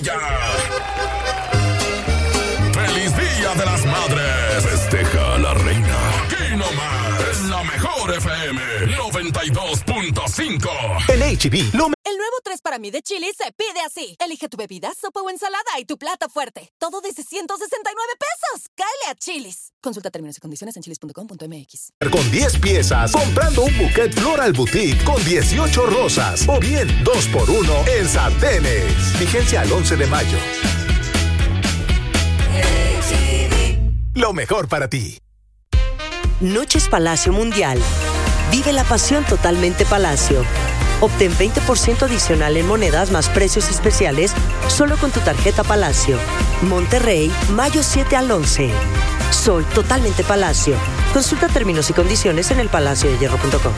ella. ¡Feliz Día de las Madres! Festeja a la reina. Aquí nomás es la mejor FM 92.5. En H-E-B, El nuevo 3 para mí de Chili's se pide así. Elige tu bebida, sopa o ensalada y tu plato fuerte. Todo desde 169 pesos. ¡Cáele a Chili's! Consulta términos y condiciones en chili's.com.mx. con 10 piezas, comprando un bouquet Floral Boutique con 18 rosas. O bien 2x1 en sartenes. Vigencia al 11 de mayo. Lo mejor para ti. Noches Palacio Mundial. Vive la pasión totalmente Palacio. Obtén 20% adicional en monedas más precios especiales solo con tu tarjeta Palacio. Monterrey, mayo 7 al 11. Soy totalmente Palacio. Consulta términos y condiciones en elpalaciodehierro.com.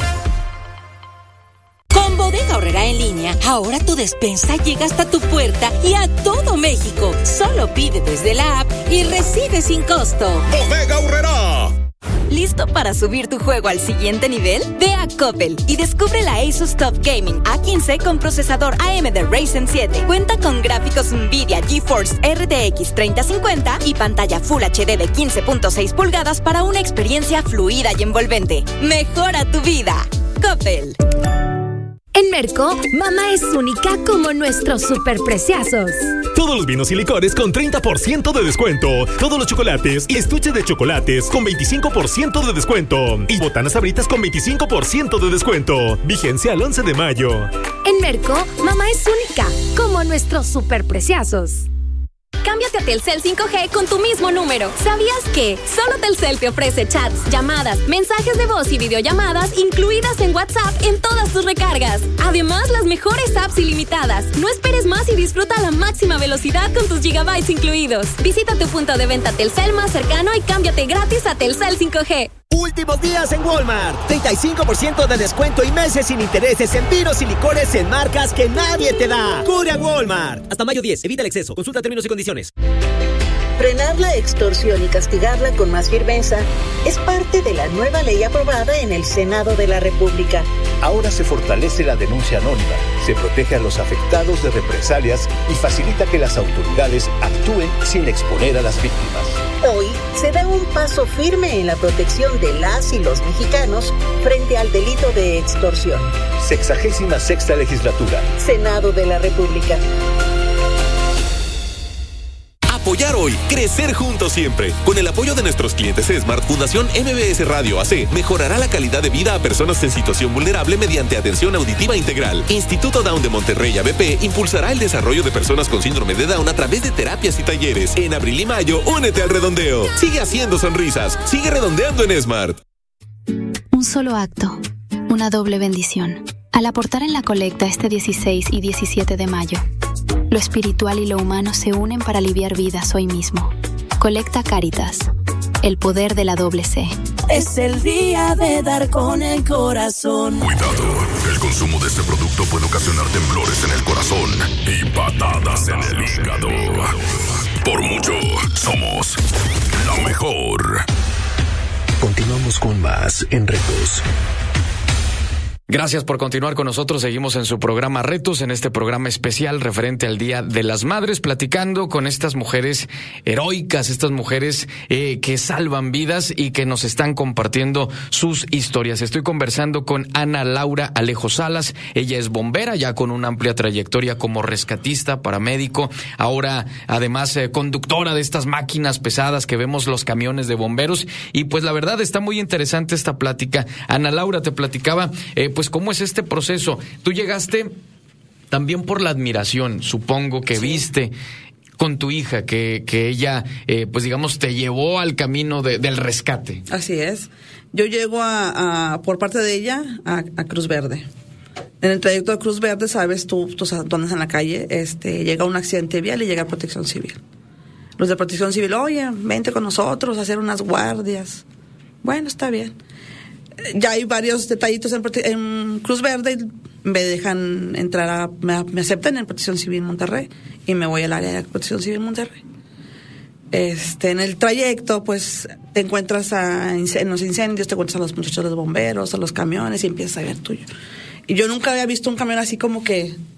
Con Bodega Aurrerá en línea, ahora tu despensa llega hasta tu puerta y a todo México. Solo pide desde la app y recibe sin costo. Bodega Aurrerá. ¿Listo para subir tu juego al siguiente nivel? Ve a Coppel y descubre la Asus Top Gaming A15 con procesador AMD Ryzen 7. Cuenta con gráficos NVIDIA GeForce RTX 3050 y pantalla Full HD de 15.6 pulgadas para una experiencia fluida y envolvente. Mejora tu vida. Coppel. En Merco, mamá es única como nuestros superpreciosos. Todos los vinos y licores con 30% de descuento. Todos los chocolates y estuches de chocolates con 25% de descuento. Y botanas Sabritas con 25% de descuento. Vigencia al 11 de mayo. En Merco, mamá es única como nuestros superpreciosos. Cámbiate a Telcel 5G con tu mismo número. ¿Sabías que solo Telcel te ofrece chats, llamadas, mensajes de voz y videollamadas incluidas en WhatsApp en todas tus recargas? Además, las mejores apps ilimitadas. No esperes más y disfruta la máxima velocidad con tus gigabytes incluidos. Visita tu punto de venta Telcel más cercano y cámbiate gratis a Telcel 5G. Últimos días en Walmart. 35% de descuento y meses sin intereses en vinos y licores en marcas que nadie te da. Corre a Walmart. Hasta mayo 10. Evita el exceso. Consulta términos y condiciones. Frenar la extorsión y castigarla con más firmeza es parte de la nueva ley aprobada en el Senado de la República. Ahora se fortalece la denuncia anónima, se protege a los afectados de represalias y facilita que las autoridades actúen sin exponer a las víctimas. Hoy se da un paso firme en la protección de las y los mexicanos frente al delito de extorsión. 66ª Legislatura. Senado de la República. Apoyar hoy, crecer juntos siempre. Con el apoyo de nuestros clientes Smart, Fundación MBS Radio AC mejorará la calidad de vida a personas en situación vulnerable mediante atención auditiva integral. Instituto Down de Monterrey ABP impulsará el desarrollo de personas con síndrome de Down a través de terapias y talleres. En abril y mayo, únete al redondeo. Sigue haciendo sonrisas. Sigue redondeando en Smart. Un solo acto, una doble bendición. Al aportar en la colecta este 16 y 17 de mayo, lo espiritual y lo humano se unen para aliviar vidas hoy mismo. Colecta Cáritas, el poder de la doble C. Es el día de dar con el corazón. Cuidado, el consumo de este producto puede ocasionar temblores en el corazón y patadas en el hígado. Por mucho, somos la mejor. Continuamos con más en Retos. Gracias por continuar con nosotros. Seguimos en su programa Retos, en este programa especial referente al Día de las Madres, platicando con estas mujeres heroicas, estas mujeres que salvan vidas y que nos están compartiendo sus historias. Estoy conversando con Ana Laura Alejo Salas. Ella es bombera, ya con una amplia trayectoria como rescatista, paramédico. Ahora, además, conductora de estas máquinas pesadas que vemos, los camiones de bomberos. Y pues la verdad está muy interesante esta plática. Ana Laura, te platicaba, pues cómo es este proceso. Tú llegaste también por la admiración, supongo que viste con tu hija, que ella, pues digamos, te llevó al camino del rescate. Así es. Yo llego por parte de ella a Cruz Verde. En el trayecto de Cruz Verde, sabes, tú andas en la calle, llega un accidente vial y llega Protección Civil. Los de Protección Civil, oye, vente con nosotros a hacer unas guardias. Bueno, está bien. Ya hay varios detallitos en Cruz Verde y me dejan entrar me aceptan en Protección Civil Monterrey y me voy al área de Protección Civil Monterrey. En el trayecto, pues, te encuentras en los incendios, te encuentras a los muchachos de los bomberos, a los camiones y empiezas a ver tuyo. Y yo nunca había visto un camión así como que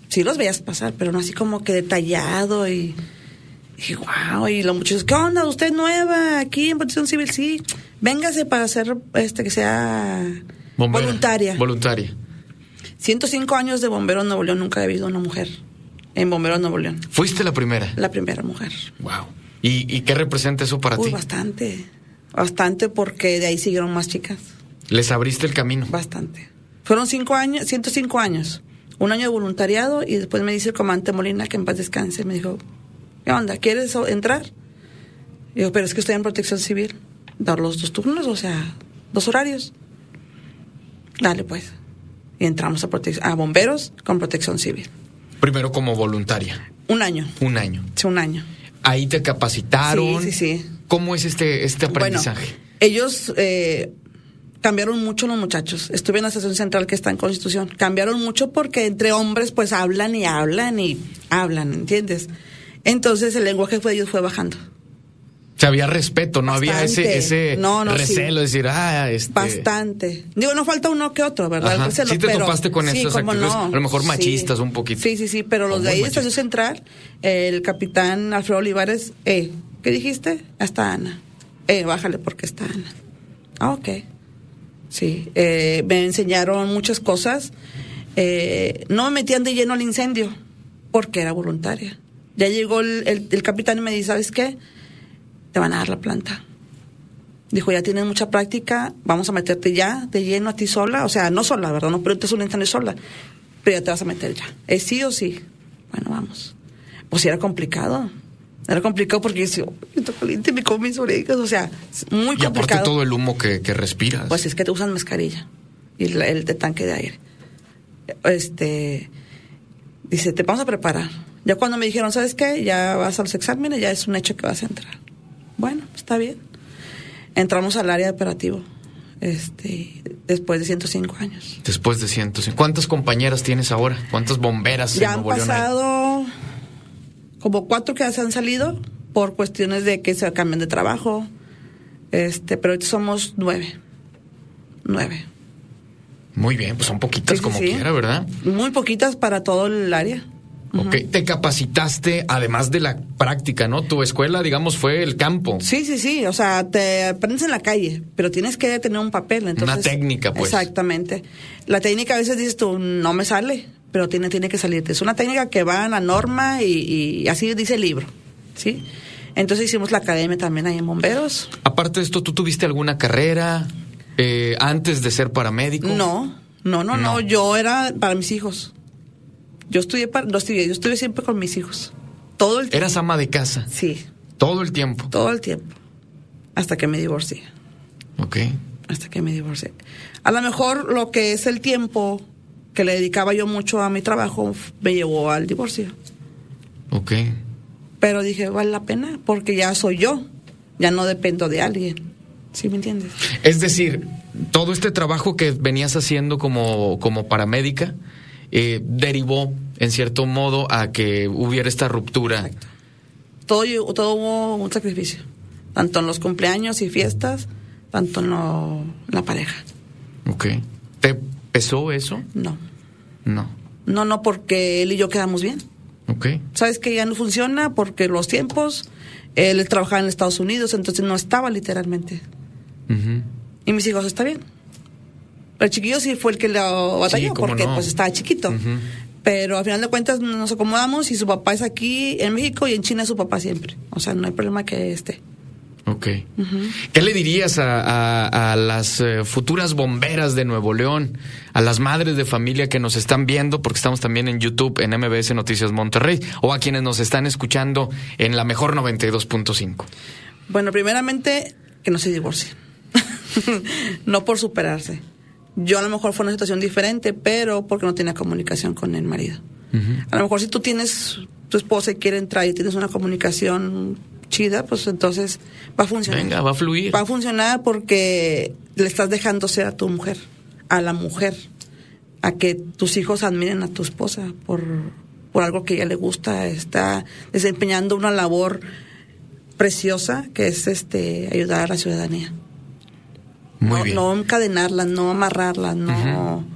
Sí los veías pasar, pero no así como que detallado y wow, y los muchachos, ¿qué onda? ¿Usted es nueva aquí en Protección Civil? Sí, véngase para hacer que sea bombera, voluntaria. 105 años de Bomberos Nuevo León, nunca he visto una mujer en Bomberos Nuevo León. ¿Fuiste la primera? La primera mujer. Wow. ¿Y qué representa eso para ti? Bastante, porque de ahí siguieron más chicas. ¿Les abriste el camino? Bastante. Fueron 105 años. Un año de voluntariado y después me dice el comandante Molina, que en paz descanse, me dijo, ¿qué onda? ¿Quieres entrar? Y yo, pero es que estoy en Protección Civil. Dar los 2 turnos, o sea, 2 horarios. Dale, pues. Y entramos a Bomberos con Protección Civil. Primero como voluntaria. Un año. Sí, un año. Ahí te capacitaron. Sí. ¿Cómo es este aprendizaje? Bueno, ellos cambiaron mucho los muchachos. Estuve en la estación central que está en Constitución. Cambiaron mucho porque entre hombres pues hablan, ¿entiendes? Entonces el lenguaje de ellos fue bajando. O sea, había respeto, no había ese recelo de decir, Bastante. Digo, no falta uno que otro, ¿verdad? El recelo, sí te topaste con estos actitudes, no. A lo mejor machistas un poquito. Sí, pero los de ahí, estación central, el capitán Alfredo Olivares, ¿qué dijiste? Está Ana. Bájale porque está Ana. Ah, ok. Sí, me enseñaron muchas cosas. No me metían de lleno al incendio porque era voluntaria. Ya llegó el capitán y me dice, ¿sabes qué? Te van a dar la planta. Dijo, ya tienes mucha práctica, vamos a meterte ya de lleno a ti sola. O sea, no sola, ¿verdad? No, pero te un incendio sola. Pero ya te vas a meter ya. ¿Es sí o sí? Bueno, vamos. Pues era complicado. Era complicado porque yo decía, me tocó caliente, me como mis orejas. O sea, muy complicado. Y aparte todo el humo que respiras. Pues es que te usan mascarilla y el de tanque de aire. Dice, te vamos a preparar. Ya cuando me dijeron, ¿sabes qué? Ya vas a los exámenes, ya es un hecho que vas a entrar. Bueno, está bien. Entramos al área de operativo, después de 105 años. Después de 105. ¿Cuántas compañeras tienes ahora? ¿Cuántas bomberas? Ya han pasado como 4 que se han salido por cuestiones de que se cambian de trabajo. Pero ahorita somos 9. Muy bien, pues son poquitas quiera, ¿verdad? Muy poquitas para todo el área. Ok, te capacitaste además de la práctica, ¿no? Tu escuela, digamos, fue el campo. Sí, o sea, te aprendes en la calle, pero tienes que tener un papel, entonces... Una técnica, pues. Exactamente. La técnica a veces dices tú, no me sale, pero tiene que salirte. Es una técnica que va a la norma y así dice el libro, ¿sí? Entonces hicimos la academia también ahí en Bomberos. Aparte de esto, ¿tú tuviste alguna carrera antes de ser paramédico? No, yo era para mis hijos. Yo estuve siempre con mis hijos. Todo el tiempo. ¿Eras ama de casa? Sí. ¿Todo el tiempo? Todo el tiempo. Hasta que me divorcié. Ok. Hasta que me divorcié. A lo mejor lo que es el tiempo que le dedicaba yo mucho a mi trabajo me llevó al divorcio. Ok. Pero dije, vale la pena porque ya soy yo. Ya no dependo de alguien. ¿Sí me entiendes? Es decir, todo este trabajo que venías haciendo como paramédica... derivó en cierto modo a que hubiera esta ruptura. Exacto. Todo hubo un sacrificio, tanto en los cumpleaños y fiestas, tanto en la pareja. Ok. ¿Te pesó eso? No, porque él y yo quedamos bien. Ok. ¿Sabes que ya no funciona? Porque los tiempos, él trabajaba en Estados Unidos, entonces no estaba literalmente. Uh-huh. Y mis hijos, está bien. El chiquillo sí fue el que lo batalló, porque pues estaba chiquito. Uh-huh. Pero al final de cuentas nos acomodamos y su papá es aquí en México y en China es su papá siempre. O sea, no hay problema que esté. Ok. Uh-huh. ¿Qué le dirías a las futuras bomberas de Nuevo León, a las madres de familia que nos están viendo, porque estamos también en YouTube, en MBS Noticias Monterrey, o a quienes nos están escuchando en la mejor 92.5? Bueno, primeramente, que no se divorcien. No por superarse. Yo a lo mejor fue una situación diferente, pero porque no tenía comunicación con el marido. Uh-huh. A lo mejor si tú tienes tu esposa y quiere entrar y tienes una comunicación chida, pues entonces va a funcionar. Venga, va a fluir. Va a funcionar porque le estás dejando ser a tu mujer, a la mujer, a que tus hijos admiren a tu esposa por algo que a ella le gusta, está desempeñando una labor preciosa que es ayudar a la ciudadanía. Muy bien. No encadenarlas, no amarrarlas, no. Uh-huh.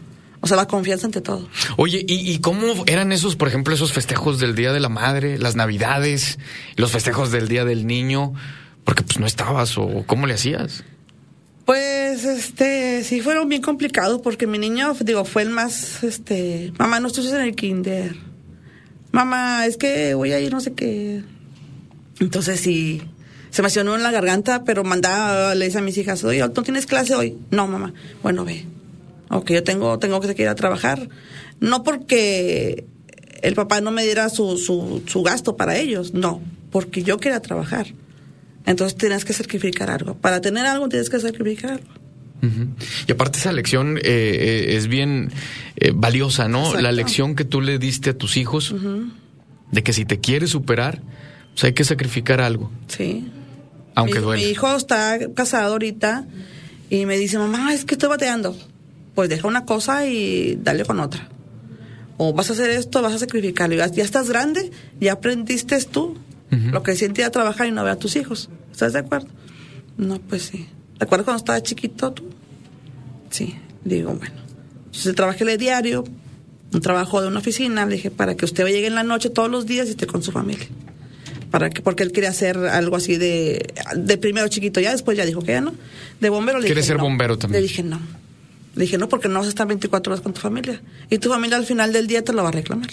O sea, la confianza ante todo. Oye, ¿y cómo eran esos, por ejemplo, esos festejos del Día de la Madre, las Navidades, los festejos del Día del Niño? Porque pues no estabas, o ¿cómo le hacías? Pues, sí fueron bien complicados porque mi niño, fue el más, mamá, no estás en el kinder. Mamá, es que voy a ir no sé qué. Entonces sí, se me acionó en la garganta, pero le dice a mis hijas, oye, ¿no tienes clase hoy? No, mamá. Bueno, ve. Ok, yo tengo que ir a trabajar. No porque el papá no me diera su gasto para ellos, no, porque yo quería trabajar. Entonces tienes que sacrificar algo. Para tener algo tienes que sacrificar algo. Uh-huh. Y aparte esa lección es bien valiosa, ¿no? Exacto. La lección que tú le diste a tus hijos, uh-huh, de que si te quieres superar, pues hay que sacrificar algo. Sí. Aunque duele. Mi hijo está casado ahorita y me dice, mamá, es que estoy bateando. Pues deja una cosa y dale con otra. O vas a hacer esto, vas a sacrificarlo. Ya estás grande, ya aprendiste tú, uh-huh, lo que siente ir a trabajar y no ver a tus hijos. ¿Estás de acuerdo? No, pues sí. ¿Te acuerdas cuando estaba chiquito tú? Sí. Digo, bueno. Entonces trabajé de diario, un trabajo de una oficina. Le dije, para que usted llegue en la noche todos los días y esté con su familia. Porque él quería hacer algo así de primero chiquito. Ya después ya dijo que ya no. De bombero le dije, ¿quiere ser bombero también? Le dije, no. Le dije, no, porque no vas a estar 24 horas con tu familia. Y tu familia al final del día te lo va a reclamar.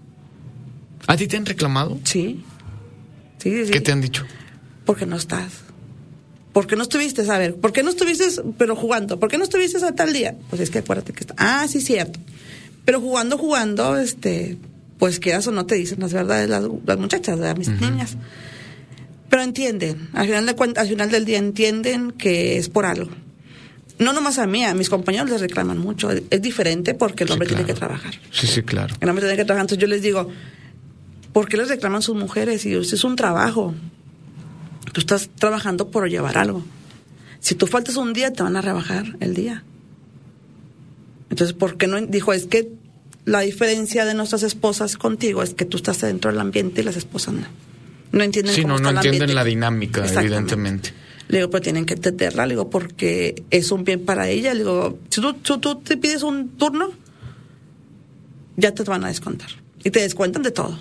¿A ti te han reclamado? Sí. ¿Qué te han dicho? Porque no estás. ¿Por qué no estuviste? A ver, ¿por qué no estuviste pero jugando? ¿Por qué no estuviste a tal día? Pues es que acuérdate que está. Ah, sí, cierto. Pero jugando, pues quieras o no te dicen las verdades las muchachas, mis, uh-huh, niñas. Pero entienden, al final del día entienden que es por algo. No nomás a mí, a mis compañeros les reclaman mucho. Es diferente porque el hombre, sí, claro, tiene que trabajar. Sí, claro. El hombre tiene que trabajar. Entonces yo les digo, ¿por qué les reclaman sus mujeres? Y es un trabajo. Tú estás trabajando por llevar algo. Si tú faltas un día, te van a rebajar el día. Entonces, ¿por qué no? Dijo, es que la diferencia de nuestras esposas contigo es que tú estás dentro del ambiente y las esposas no. No entienden cómo está el ambiente. Sí, no entienden la dinámica, evidentemente. Le digo, pero tienen que entenderla, le digo, porque es un bien para ella. Le digo, si tú te pides un turno, ya te van a descontar. Y te descuentan de todo.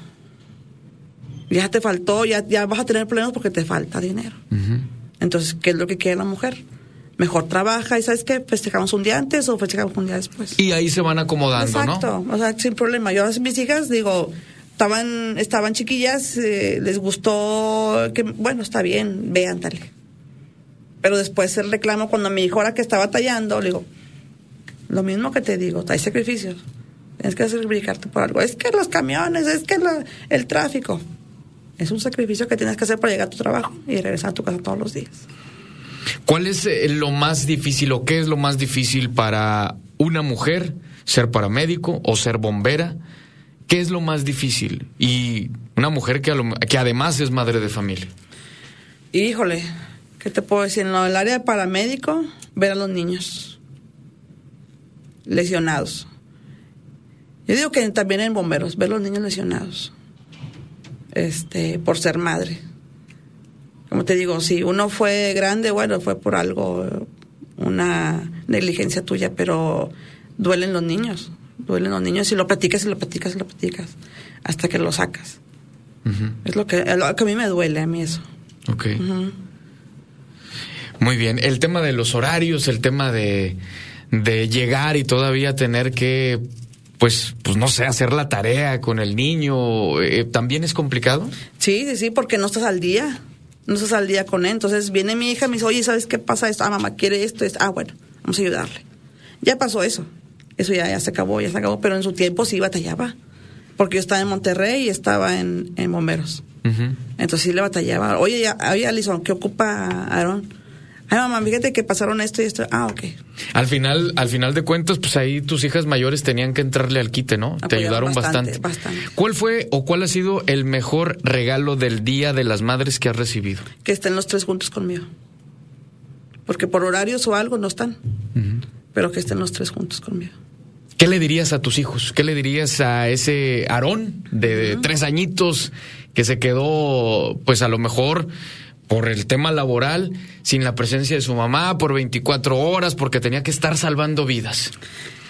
Ya te faltó, ya vas a tener problemas porque te falta dinero. Uh-huh. Entonces, ¿qué es lo que quiere la mujer? Mejor trabaja y ¿sabes qué? Festejamos un día antes o festejamos un día después. Y ahí se van acomodando, exacto, ¿no? O sea, sin problema. Yo a mis hijas, digo, estaban chiquillas, les gustó, que bueno, está bien, vean, dale. Pero después el reclamo cuando mi hijo, ahora que estaba tallando, le digo, lo mismo que te digo, hay sacrificios. Tienes que sacrificarte por algo. Es que los camiones, es que el tráfico. Es un sacrificio que tienes que hacer para llegar a tu trabajo y regresar a tu casa todos los días. ¿Cuál es lo más difícil o qué es lo más difícil para una mujer ser paramédico o ser bombera? ¿Qué es lo más difícil? Y una mujer que además es madre de familia. Híjole, ¿qué te puedo decir? En el área de paramédico, ver a los niños lesionados. Yo digo que también en bomberos, ver a los niños lesionados. Por ser madre. Como te digo, si uno fue grande, bueno, fue por algo, una negligencia tuya, pero duelen los niños y lo platicas, hasta que lo sacas. Uh-huh. Es lo que a mí me duele, a mí eso. Ok. Uh-huh. Muy bien. El tema de los horarios, el tema de llegar y todavía tener que, pues no sé, hacer la tarea con el niño, ¿también es complicado? Sí, porque no estás al día. No estás al día con él. Entonces viene mi hija y me dice, oye, ¿sabes qué pasa esto? Mamá quiere esto. Bueno, vamos a ayudarle. Ya pasó eso. Eso ya se acabó. Pero en su tiempo sí batallaba. Porque yo estaba en Monterrey y estaba en bomberos. Uh-huh. Entonces sí le batallaba. Oye, Alison, ¿qué ocupa Aarón? Ay, mamá, fíjate que pasaron esto y esto. Ok. Al final de cuentas, pues ahí tus hijas mayores tenían que entrarle al quite, ¿no? Te ayudaron bastante. ¿Cuál fue o cuál ha sido el mejor regalo del Día de las Madres que has recibido? Que estén los tres juntos conmigo. Porque por horarios o algo no están. Uh-huh. Pero que estén los tres juntos conmigo. ¿Qué le dirías a tus hijos? ¿Qué le dirías a ese Aarón de uh-huh. 3 añitos que se quedó, pues a lo mejor por el tema laboral, sin la presencia de su mamá, por 24 horas, porque tenía que estar salvando vidas?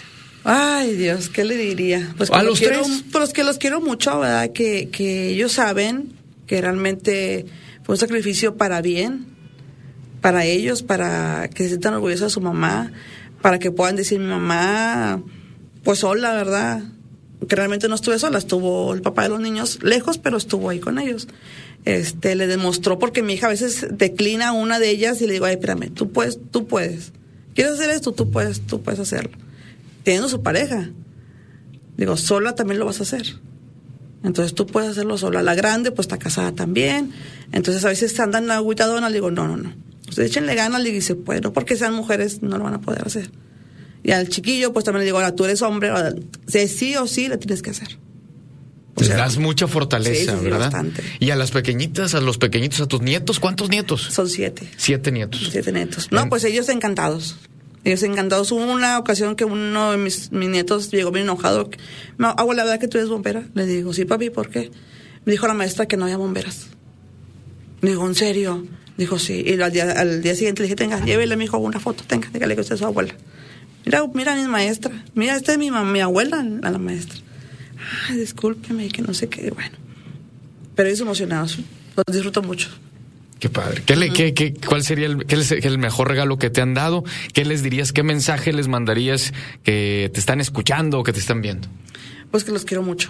Ay, Dios, ¿qué le diría? Pues a los tres. Pues que los quiero mucho, ¿verdad? Que ellos saben que realmente fue un sacrificio para bien, para ellos, para que se sientan orgullosos de su mamá, para que puedan decir, mi mamá, pues sola, ¿verdad? Que realmente no estuve sola, estuvo el papá de los niños lejos, pero estuvo ahí con ellos. Le demostró, porque mi hija a veces declina a una de ellas y le digo, ay, espérame, tú puedes. ¿Quieres hacer esto? Tú puedes hacerlo. Teniendo su pareja. Digo, sola también lo vas a hacer. Entonces tú puedes hacerlo sola. La grande, pues está casada también. Entonces a veces andan agüitadonas, le digo, no. Ustedes échenle ganas, le dice, pues no porque sean mujeres no lo van a poder hacer. Y al chiquillo, pues también le digo, ahora tú eres hombre, ahora, sí o sí le tienes que hacer. Les das mucha fortaleza, sí, ¿verdad? Bastante. Y a las pequeñitos, a tus nietos, ¿cuántos nietos? Son 7. 7 nietos. 7 nietos. No, pues ellos encantados. Hubo una ocasión que uno de mis nietos llegó bien enojado. Abuela, ¿la verdad que tú eres bombera? Le digo, sí, papi, ¿por qué? Me dijo la maestra que no había bomberas. Le digo, ¿en serio? Dijo, sí. Y al día siguiente le dije, tenga, llévele, mi hijo, una foto, dígale que usted es su abuela. Mira mi maestra. Mira, esta es mi abuela, a la maestra. Ay, discúlpeme, que no sé qué, bueno. Pero ellos emocionados, los disfruto mucho. Qué padre. ¿Cuál sería el mejor regalo que te han dado? ¿Qué les dirías? ¿Qué mensaje les mandarías que te están escuchando o que te están viendo? Pues que los quiero mucho.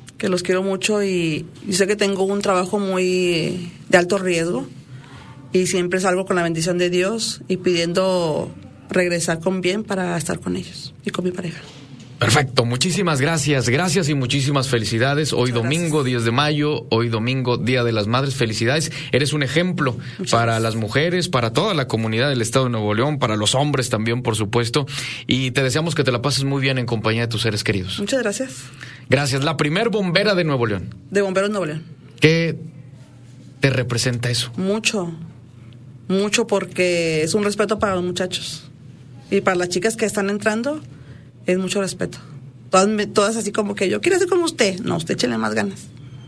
Y sé que tengo un trabajo muy de alto riesgo y siempre salgo con la bendición de Dios y pidiendo regresar con bien para estar con ellos y con mi pareja. Perfecto, muchísimas gracias y muchísimas felicidades. Hoy domingo 10 de mayo, hoy domingo Día de las Madres, felicidades. Eres un ejemplo para las mujeres, para toda la comunidad del estado de Nuevo León, para los hombres también, por supuesto. Y te deseamos que te la pases muy bien en compañía de tus seres queridos. Muchas gracias. Gracias. La primer bombera de Nuevo León. De Bomberos Nuevo León. ¿Qué te representa eso? Mucho porque es un respeto para los muchachos. Y para las chicas que están entrando, es mucho respeto. Todas así como que yo quiero ser como usted. No, usted échele más ganas.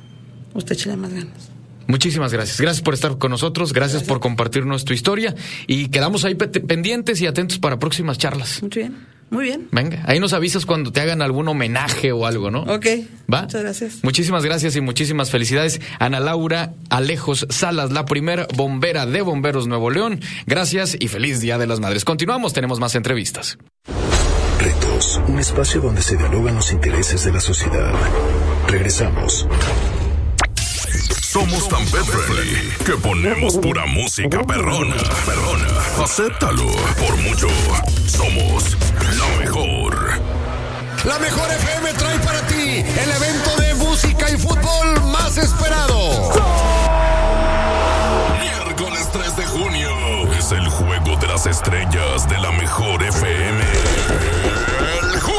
Muchísimas gracias. Gracias por estar con nosotros. Gracias por compartirnos tu historia. Y quedamos ahí pendientes y atentos para próximas charlas. Muy bien. Venga, ahí nos avisas cuando te hagan algún homenaje o algo, ¿no? Ok. ¿Va? Muchas gracias. Muchísimas gracias y muchísimas felicidades. Ana Laura Alejos Salas, la primer bombera de Bomberos Nuevo León. Gracias y feliz Día de las Madres. Continuamos, tenemos más entrevistas. Retos, un espacio donde se dialogan los intereses de la sociedad. Regresamos. Somos tan pet friendly que ponemos pura música perrona. Acéptalo. Por mucho, somos la mejor. La mejor FM trae para ti el evento de música y fútbol más esperado. Miércoles 3 de junio es el Juego de las Estrellas de la mejor FM.